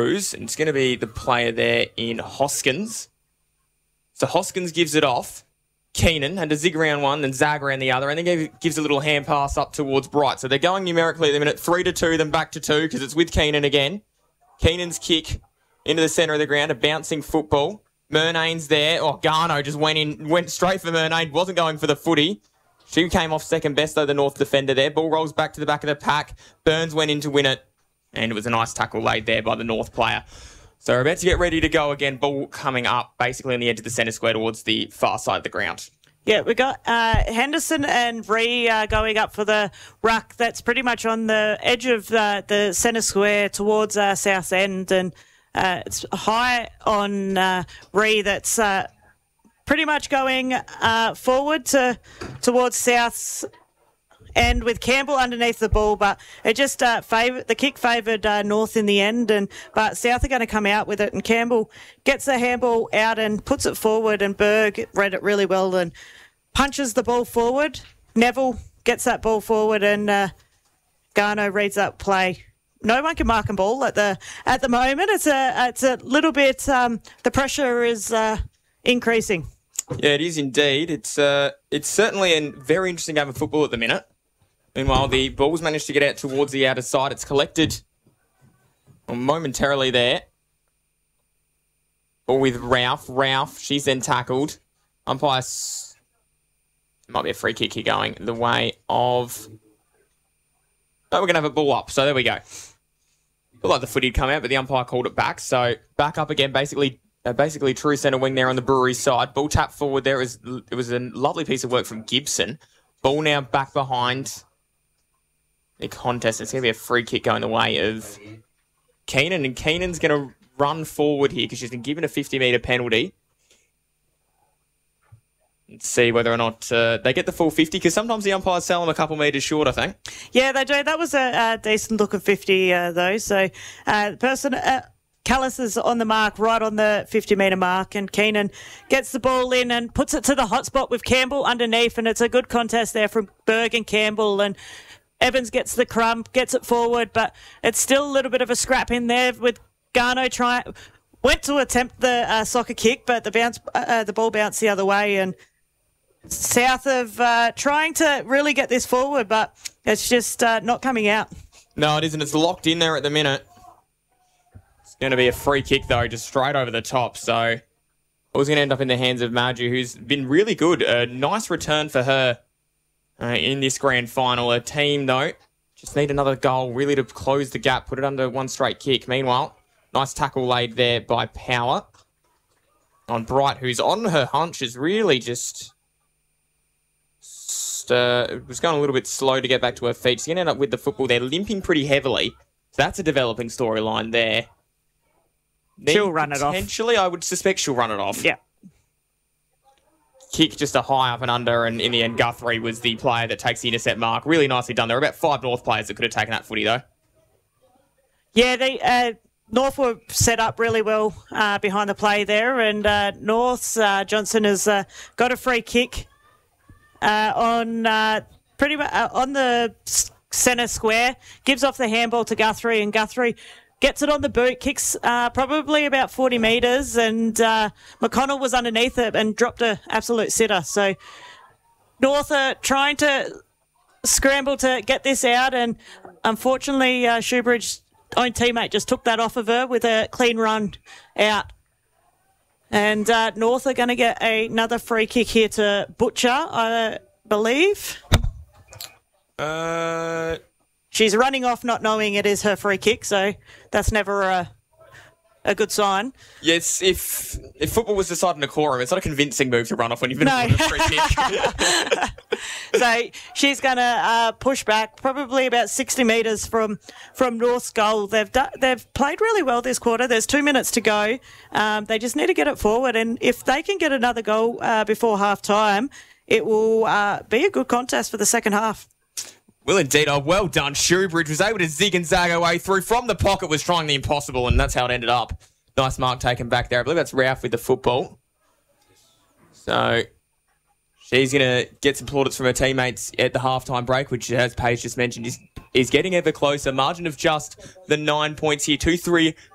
Cruise, and it's going to be the player there in Hoskins. So Hoskins gives it off. Keenan had to zig around one, then zag around the other, and then gives a little hand pass up towards Bright. So they're going numerically at the minute 3-2, then back to 2, because it's with Keenan again. Keenan's kick into the centre of the ground, a bouncing football. Murnane's there. Oh, Garno just went straight for Murnane, wasn't going for the footy. She came off second best, though, the North defender there. Ball rolls back to the back of the pack. Burns went in to win it, and it was a nice tackle laid there by the North player. So we're about to get ready to go again. Ball coming up basically on the edge of the centre square towards the far side of the ground. Yeah, we got Henderson and Ree going up for the ruck. That's pretty much on the edge of the centre square towards South End. And it's high on Ree that's pretty much going forward towards South End with Campbell underneath the ball, but it just the kick favoured North in the end, but South are going to come out with it, and Campbell gets the handball out and puts it forward, and Berg read it really well and punches the ball forward. Neville gets that ball forward, and Garno reads that play. No one can mark a ball at the moment. It's a little bit the pressure is increasing. Yeah, it is indeed. It's certainly a very interesting game of football at the minute. Meanwhile, the ball's managed to get out towards the outer side. It's collected momentarily there. Ball with Ralph. Ralph, she's then tackled. Umpire, might be a free kick here going the way of... No, we're going to have a ball up, so there we go. Looked like the footy had come out, but the umpire called it back. So back up again, basically true centre wing there on the Brewery side. Ball tapped forward there. It was a lovely piece of work from Gibson. Ball now back behind the contest. It's going to be a free kick going the way of Keenan, and Keenan's going to run forward here because she's been given a 50-metre penalty. Let's see whether or not they get the full 50, because sometimes the umpires sell them a couple metres short, I think. Yeah, they do. That was a decent look of 50, though. So the person... Callis is on the mark, right on the 50-metre mark, and Keenan gets the ball in and puts it to the hot spot with Campbell underneath, and it's a good contest there from Berg and Campbell, and Evans gets the crumb, gets it forward, but it's still a little bit of a scrap in there with Garno went to attempt the soccer kick, but the ball bounced the other way, and South of trying to really get this forward, but it's just not coming out. No, it isn't. It's locked in there at the minute. It's going to be a free kick, though, just straight over the top. So it was going to end up in the hands of Marju, who's been really good. A nice return for her in this grand final. Her team, though, just need another goal really to close the gap, put it under one straight kick. Meanwhile, nice tackle laid there by Power on Bright, who's on her hunch, is really just was going a little bit slow to get back to her feet. She's going to end up with the football there, limping pretty heavily. So that's a developing storyline there. She'll run it off. Potentially, I would suspect she'll run it off. Yeah. Kick just a high up and under, and in the end, Guthrie was the player that takes the intercept mark. Really nicely done. There were about 5 North players that could have taken that footy, though. Yeah, North were set up really well behind the play there, and North's Johnson has got a free kick on pretty much on the centre square, gives off the handball to Guthrie, and Guthrie gets it on the boot, kicks probably about 40 metres, and McConnell was underneath it and dropped an absolute sitter. So North are trying to scramble to get this out, and unfortunately Shoebridge's own teammate just took that off of her with a clean run out. And North are going to get another free kick here to Butcher, I believe. She's running off not knowing it is her free kick, so that's never a good sign. Yes, if football was decided in a quorum, it's not a convincing move to run off when you've been on a free kick. So she's going to push back probably about 60 metres from North's goal. They've played really well this quarter. There's 2 minutes to go. They just need to get it forward, and if they can get another goal before half-time, it will be a good contest for the second half. Well, indeed. Oh, well done. Shoebridge was able to zig and zag her way through from the pocket, was trying the impossible, and that's how it ended up. Nice mark taken back there. I believe that's Ralph with the football. So she's going to get some plaudits from her teammates at the halftime break, which, as Paige just mentioned, is getting ever closer. Margin of just the 9 points here. 2-3